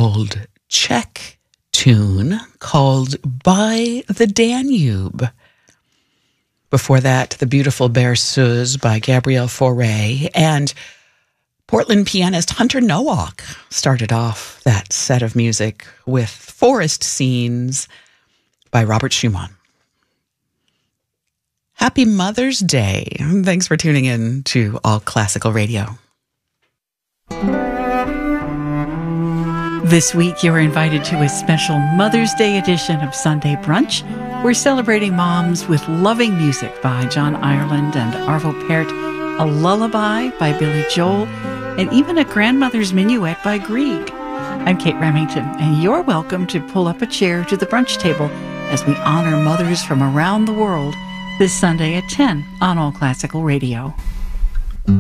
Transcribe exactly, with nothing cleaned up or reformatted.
old Czech tune called By the Danube. Before that, the beautiful Berceuse by Gabrielle Fauré, and Portland pianist Hunter Nowak started off that set of music with Forest Scenes by Robert Schumann. Happy Mother's Day. Thanks for tuning in to All Classical Radio. This week, you're invited to a special Mother's Day edition of Sunday Brunch. We're celebrating moms with loving music by John Ireland and Arvo Pärt, a lullaby by Billy Joel, and even a grandmother's minuet by Grieg. I'm Kate Remington, and you're welcome to pull up a chair to the brunch table as we honor mothers from around the world this Sunday at ten on All Classical Radio.